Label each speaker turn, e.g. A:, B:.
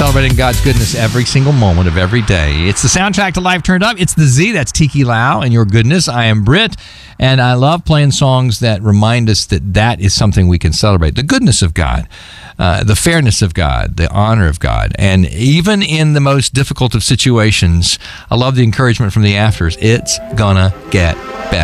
A: celebrating God's goodness every single moment of every day. It's the soundtrack to Life Turned Up. It's the Z, that's Tiki Lau, and your goodness. I am Britt, and I love playing songs that remind us that that is something we can celebrate. The goodness of God, the fairness of God, the honor of God. And even in the most difficult of situations, I love the encouragement from the afters. It's gonna get